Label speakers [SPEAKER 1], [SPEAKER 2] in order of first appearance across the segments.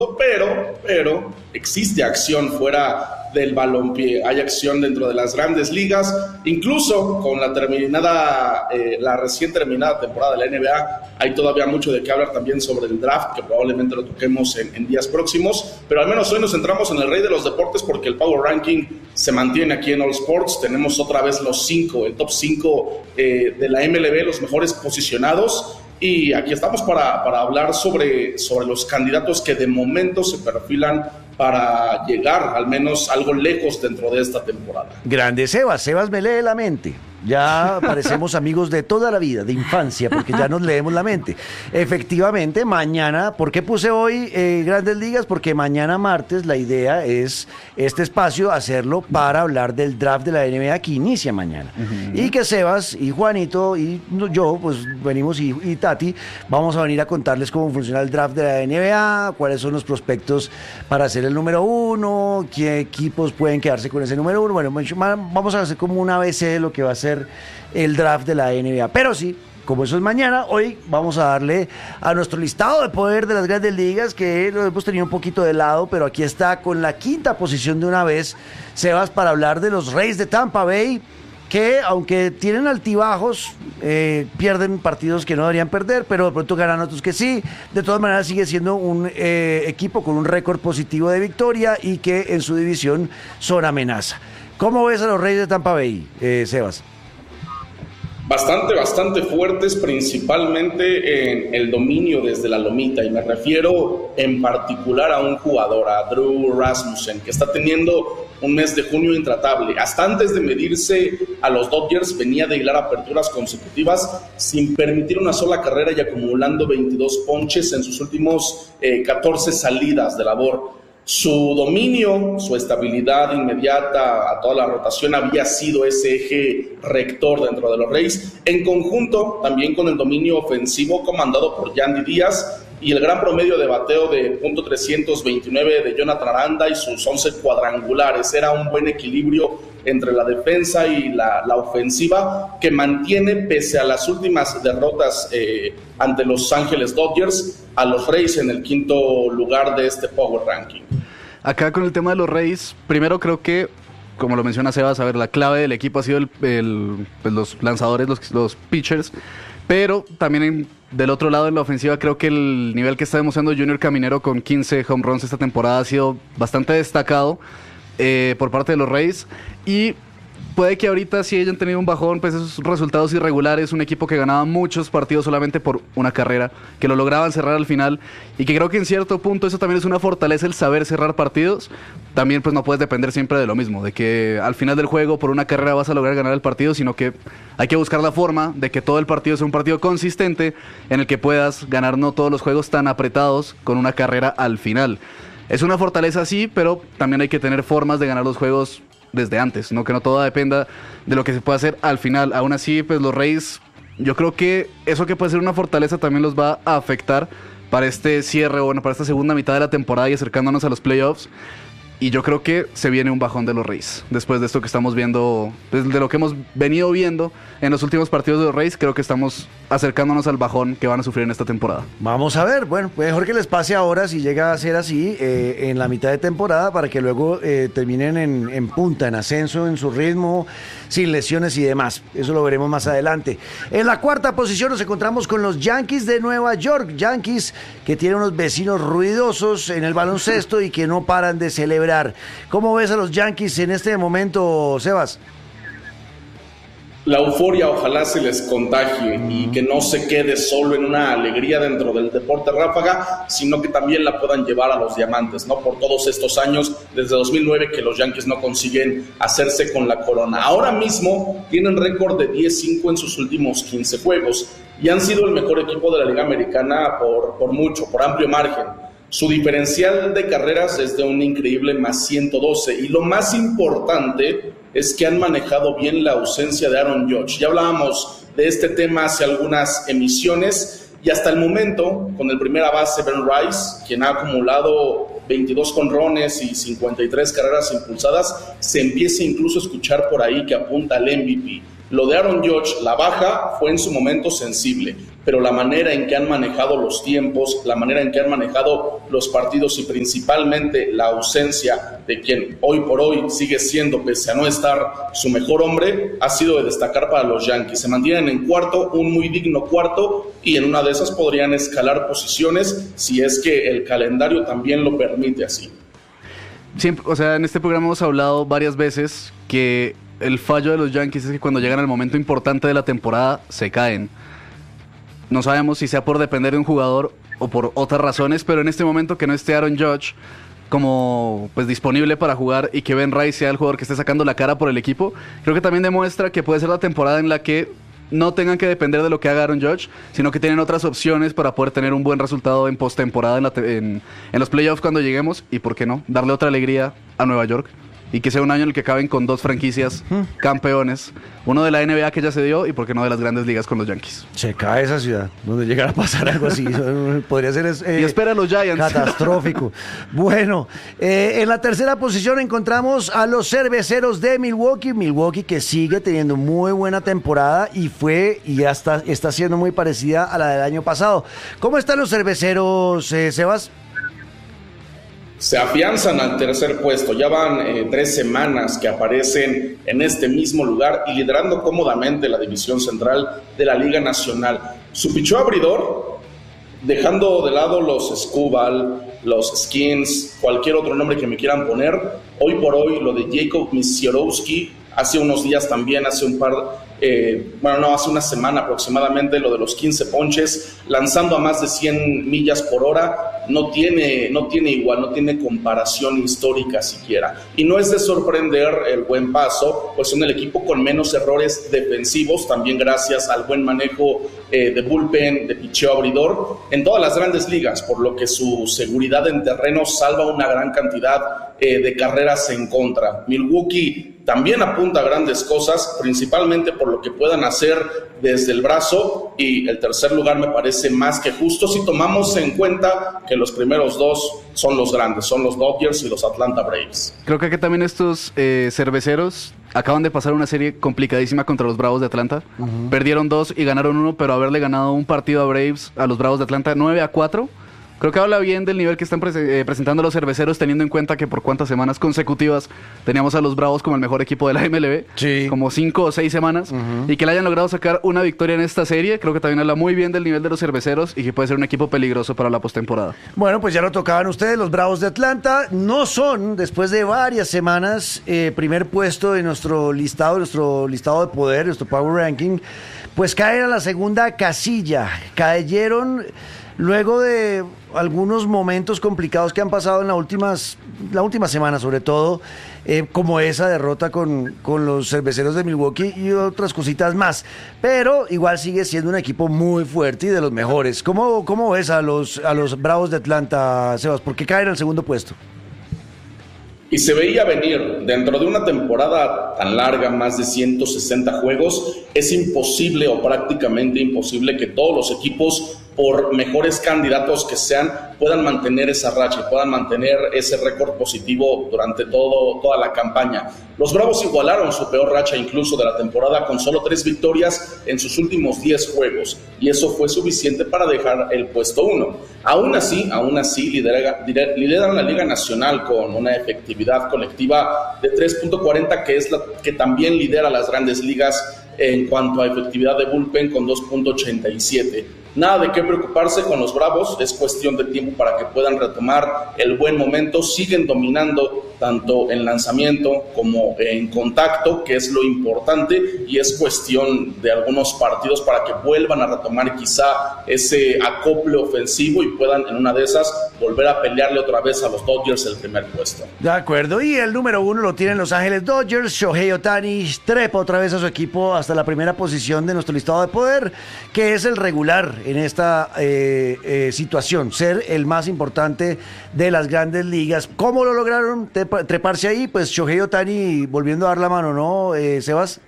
[SPEAKER 1] pero existe acción fuera del balompié, hay acción dentro de las grandes ligas, incluso con la recién terminada temporada de la NBA, hay todavía mucho de qué hablar también sobre el draft, que probablemente lo toquemos en días próximos, pero al menos hoy nos centramos en el rey de los deportes porque el Power Ranking se mantiene aquí en All Sports. Tenemos otra vez el top 5 de la MLB, los mejores posicionados. Y aquí estamos para hablar sobre los candidatos que de momento se perfilan para llegar al menos algo lejos dentro de esta temporada.
[SPEAKER 2] Grande Sebas me lee la mente. Ya parecemos amigos de toda la vida, de infancia, porque ya nos leemos la mente. Efectivamente, mañana, ¿por qué puse hoy Grandes Ligas? Porque mañana martes la idea es este espacio hacerlo para hablar del draft de la NBA que inicia mañana. Y que Sebas y Juanito y yo, pues venimos y Tati, vamos a venir a contarles cómo funciona el draft de la NBA, cuáles son los prospectos para ser el número 1, qué equipos pueden quedarse con ese número 1. Bueno, vamos a hacer como un ABC de lo que va a ser el draft de la NBA. Pero sí, como eso es mañana, hoy vamos a darle a nuestro listado de poder de las grandes ligas, que lo hemos tenido un poquito de lado, pero aquí está con la quinta posición de una vez, Sebas, para hablar de los Rays de Tampa Bay, que aunque tienen altibajos, pierden partidos que no deberían perder, pero de pronto ganan otros que sí. De todas maneras sigue siendo un equipo con un récord positivo de victoria y que en su división son amenaza. ¿Cómo ves a los Rays de Tampa Bay, Sebas?
[SPEAKER 1] Bastante fuertes, principalmente en el dominio desde la lomita, y me refiero en particular a un jugador, a Drew Rasmussen, que está teniendo un mes de junio intratable. Hasta antes de medirse a los Dodgers venía de hilar aperturas consecutivas sin permitir una sola carrera y acumulando 22 ponches en sus últimos 14 salidas de labor. Su dominio, su estabilidad inmediata a toda la rotación había sido ese eje rector dentro de los Rays, en conjunto también con el dominio ofensivo comandado por Yandy Díaz y el gran promedio de bateo de .329 de Jonathan Aranda y sus 11 cuadrangulares. Era un buen equilibrio entre la defensa y la ofensiva que mantiene, pese a las últimas derrotas ante Los Ángeles Dodgers, a los Rays en el quinto lugar de este Power Ranking.
[SPEAKER 3] Acá con el tema de los Rays, primero creo que, como lo menciona Sebas, a ver, la clave del equipo ha sido pues los lanzadores, los pitchers, pero también del otro lado en la ofensiva creo que el nivel que está demostrando Junior Caminero con 15 home runs esta temporada ha sido bastante destacado por parte de los Rays, y puede que ahorita sí hayan tenido un bajón, pues esos resultados irregulares, un equipo que ganaba muchos partidos solamente por una carrera, que lo lograban cerrar al final, y que creo que en cierto punto eso también es una fortaleza, el saber cerrar partidos. También pues no puedes depender siempre de lo mismo, de que al final del juego por una carrera vas a lograr ganar el partido, sino que hay que buscar la forma de que todo el partido sea un partido consistente, en el que puedas ganar no todos los juegos tan apretados con una carrera al final. Es una fortaleza sí, pero también hay que tener formas de ganar los juegos desde antes, ¿no? Que no todo dependa de lo que se pueda hacer al final. Aún así, pues los Rays, yo creo que eso que puede ser una fortaleza también los va a afectar para este cierre, bueno, para esta segunda mitad de la temporada y acercándonos a los playoffs. Y yo creo que se viene un bajón de los Rays. Después de esto que estamos viendo, de lo que hemos venido viendo en los últimos partidos de los Rays, creo que estamos acercándonos al bajón que van a sufrir en esta temporada.
[SPEAKER 2] Vamos a ver, bueno, mejor que les pase ahora si llega a ser así en la mitad de temporada, para que luego terminen en punta, en ascenso, en su ritmo, sin lesiones y demás. Eso lo veremos más adelante. En la cuarta posición nos encontramos con los Yankees de Nueva York. Yankees que tienen unos vecinos ruidosos en el baloncesto y que no paran de celebrar. ¿Cómo ves a los Yankees en este momento, Sebas?
[SPEAKER 1] La euforia ojalá se les contagie y que no se quede solo en una alegría dentro del deporte ráfaga, sino que también la puedan llevar a los diamantes, ¿no? Por todos estos años, desde 2009 que los Yankees no consiguen hacerse con la corona. Ahora mismo tienen récord de 10-5 en sus últimos 15 juegos y han sido el mejor equipo de la Liga Americana por mucho, por amplio margen. Su diferencial de carreras es de un increíble más 112 y lo más importante es que han manejado bien la ausencia de Aaron Judge. Ya hablábamos de este tema hace algunas emisiones y hasta el momento, con el primera base Ben Rice, quien ha acumulado 22 jonrones y 53 carreras impulsadas, se empieza incluso a escuchar por ahí que apunta al MVP. Lo de Aaron Judge, la baja, fue en su momento sensible, pero la manera en que han manejado los tiempos, la manera en que han manejado los partidos y principalmente la ausencia de quien hoy por hoy sigue siendo, pese a no estar, su mejor hombre, ha sido de destacar para los Yankees. Se mantienen en cuarto, un muy digno cuarto, y en una de esas podrían escalar posiciones si es que el calendario también lo permite así.
[SPEAKER 3] Siempre, o sea, en este programa hemos hablado varias veces que el fallo de los Yankees es que cuando llegan al momento importante de la temporada se caen. No sabemos si sea por depender de un jugador o por otras razones, pero en este momento que no esté Aaron Judge como pues disponible para jugar y que Ben Rice sea el jugador que esté sacando la cara por el equipo, creo que también demuestra que puede ser la temporada en la que no tengan que depender de lo que haga Aaron Judge, sino que tienen otras opciones para poder tener un buen resultado en postemporada en los playoffs cuando lleguemos, y por qué no, darle otra alegría a Nueva York. Y que sea un año en el que acaben con 2 franquicias campeones. Uno de la NBA que ya se dio y por qué no de las grandes ligas con los Yankees.
[SPEAKER 2] Se cae esa ciudad, donde llegara a pasar algo así. Podría ser
[SPEAKER 3] y espera a los Giants.
[SPEAKER 2] Catastrófico. Bueno, en la tercera posición encontramos a los Cerveceros de Milwaukee. Milwaukee que sigue teniendo muy buena temporada y ya está siendo muy parecida a la del año pasado. ¿Cómo están los Cerveceros, Sebas?
[SPEAKER 1] Se afianzan al tercer puesto, ya van 3 semanas que aparecen en este mismo lugar y liderando cómodamente la división central de la Liga Nacional. Su pichó abridor, dejando de lado los Skubal, los Skins, cualquier otro nombre que me quieran poner, hoy por hoy lo de Jacob Misiorowski, hace unos días también, hace una semana aproximadamente, lo de los 15 ponches, lanzando a más de 100 millas por hora, no tiene igual, no tiene comparación histórica siquiera. Y no es de sorprender el buen paso, pues son el equipo con menos errores defensivos, también gracias al buen manejo de bullpen, de picheo abridor, en todas las grandes ligas, por lo que su seguridad en terreno salva una gran cantidad de carreras en contra. Milwaukee también apunta a grandes cosas, principalmente por lo que puedan hacer desde el brazo, y el tercer lugar me parece más que justo si tomamos en cuenta que los primeros 2 son los grandes, son los Dodgers y los Atlanta Braves.
[SPEAKER 3] Creo que aquí también estos cerveceros acaban de pasar una serie complicadísima contra los Bravos de Atlanta. Perdieron 2 y ganaron 1, pero haberle ganado un partido a Braves, a los Bravos de Atlanta, 9-4. Creo que habla bien del nivel que están presentando los cerveceros, teniendo en cuenta que por cuántas semanas consecutivas teníamos a los Bravos como el mejor equipo de la MLB.
[SPEAKER 2] Sí. Como
[SPEAKER 3] 5 o 6 semanas. Y que le hayan logrado sacar una victoria en esta serie, creo que también habla muy bien del nivel de los cerveceros y que puede ser un equipo peligroso para la postemporada.
[SPEAKER 2] Bueno, pues ya lo tocaban ustedes, los Bravos de Atlanta. No son, después de varias semanas, primer puesto de nuestro listado de poder, nuestro Power Ranking, pues caen a la segunda casilla. Cayeron luego de algunos momentos complicados que han pasado en la última semana, sobre todo, como esa derrota con los Cerveceros de Milwaukee y otras cositas más. Pero igual sigue siendo un equipo muy fuerte y de los mejores. ¿Cómo ves a los Bravos de Atlanta, Sebas? ¿Por qué caen al segundo puesto?
[SPEAKER 1] Y se veía venir, dentro de una temporada tan larga, más de 160 juegos, es imposible o prácticamente imposible que todos los equipos, por mejores candidatos que sean, puedan mantener esa racha, puedan mantener ese récord positivo durante toda la campaña. Los Bravos igualaron su peor racha incluso de la temporada con solo 3 victorias en sus últimos 10 juegos, y eso fue suficiente para dejar el puesto 1. Aún así lideran la Liga Nacional con una efectividad colectiva de 3.40, que es la que también lidera las grandes ligas en cuanto a efectividad de bullpen con 2.87. Nada de qué preocuparse con los Bravos, es cuestión de tiempo para que puedan retomar el buen momento. Siguen dominando tanto en lanzamiento como en contacto, que es lo importante, y es cuestión de algunos partidos para que vuelvan a retomar quizá ese acople ofensivo y puedan en una de esas volver a pelearle otra vez a los Dodgers el primer puesto.
[SPEAKER 2] De acuerdo, y el número 1 lo tienen Los Ángeles Dodgers. Shohei Ohtani trepa otra vez a su equipo hasta la primera posición de nuestro listado de poder, que es el regular en esta situación, ser el más importante de las grandes ligas. ¿Cómo lo lograron treparse ahí? Pues Shohei Ohtani volviendo a dar la mano, ¿no, Sebas?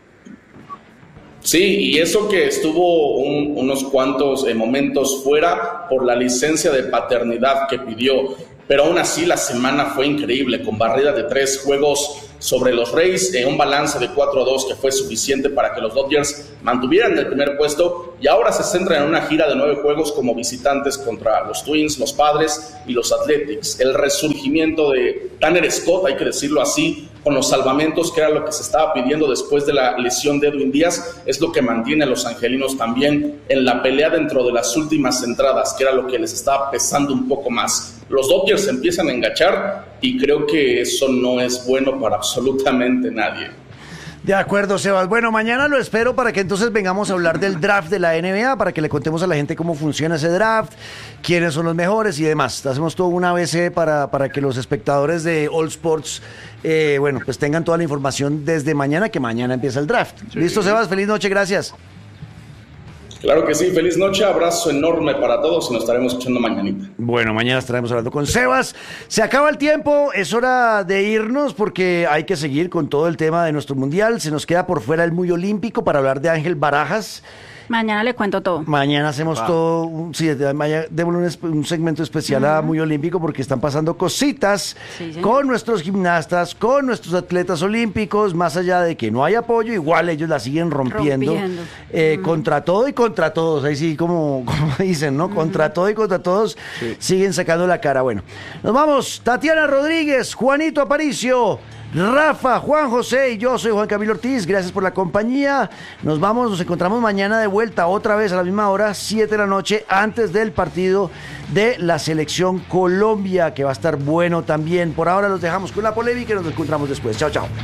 [SPEAKER 1] Sí, y eso que estuvo unos cuantos momentos fuera por la licencia de paternidad que pidió, pero aún así la semana fue increíble, con barrida de 3 juegos sobre los Rays, un balance de 4-2 que fue suficiente para que los Dodgers mantuvieran el primer puesto y ahora se centran en una gira de 9 juegos como visitantes contra los Twins, los Padres y los Athletics. El resurgimiento de Tanner Scott, hay que decirlo así, con los salvamentos, que era lo que se estaba pidiendo después de la lesión de Edwin Díaz, es lo que mantiene a los angelinos también en la pelea dentro de las últimas entradas, que era lo que les estaba pesando un poco más. Los Dodgers se empiezan a enganchar y creo que eso no es bueno para absolutamente nadie.
[SPEAKER 2] De acuerdo, Sebas. Bueno, mañana lo espero para que entonces vengamos a hablar del draft de la NBA, para que le contemos a la gente cómo funciona ese draft, quiénes son los mejores y demás. Hacemos todo un ABC para que los espectadores de All Sports, pues tengan toda la información desde mañana, que mañana empieza el draft. Sí. ¿Listo, Sebas? Feliz noche, gracias.
[SPEAKER 1] Claro que sí, feliz noche, abrazo enorme para todos y nos estaremos escuchando mañanita.
[SPEAKER 2] Bueno, mañana estaremos hablando con Sebas. Se acaba el tiempo, es hora de irnos porque hay que seguir con todo el tema de nuestro mundial. Se nos queda por fuera el muy olímpico para hablar de Ángel Barajas.
[SPEAKER 4] Mañana le cuento todo.
[SPEAKER 2] Mañana hacemos todo, sí, démosle un segmento especial a Muy Olímpico porque están pasando cositas con nuestros gimnastas, con nuestros atletas olímpicos, más allá de que no hay apoyo, igual ellos la siguen rompiendo. Contra todo y contra todos, ahí sí como dicen, ¿no? Contra todo y contra todos siguen sacando la cara. Bueno, nos vamos, Tatiana Rodríguez, Juanito Aparicio, Rafa, Juan José y yo soy Juan Camilo Ortiz, gracias por la compañía. Nos vamos, nos encontramos mañana de vuelta otra vez a la misma hora, 7 de la noche, antes del partido de la Selección Colombia, que va a estar bueno también. Por ahora los dejamos con la polémica y nos encontramos después. Chao, chao.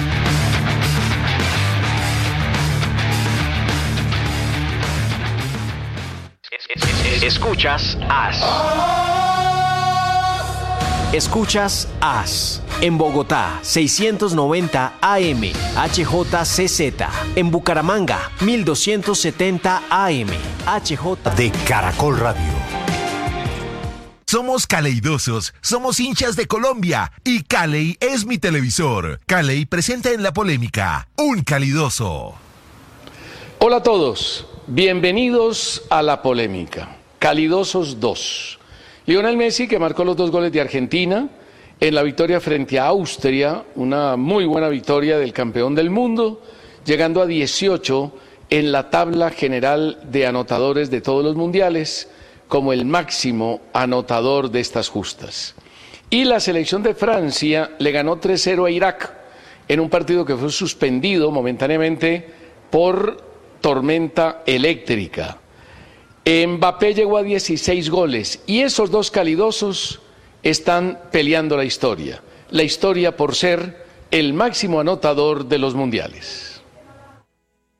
[SPEAKER 5] Escuchas AS. Escuchas AS. En Bogotá, 690 AM, HJCZ. En Bucaramanga, 1270 AM, HJ.
[SPEAKER 6] De Caracol Radio. Somos caleidosos, somos hinchas de Colombia y Caley es mi televisor. Caley presenta en la polémica un calidoso.
[SPEAKER 7] Hola a todos, bienvenidos a la polémica. Calidosos 2. Lionel Messi, que marcó los 2 goles de Argentina en la victoria frente a Austria, una muy buena victoria del campeón del mundo, llegando a 18 en la tabla general de anotadores de todos los mundiales, como el máximo anotador de estas justas. Y la selección de Francia le ganó 3-0 a Irak, en un partido que fue suspendido momentáneamente por tormenta eléctrica. Mbappé llegó a 16 goles y esos 2 calidosos están peleando la historia por ser el máximo anotador de los mundiales.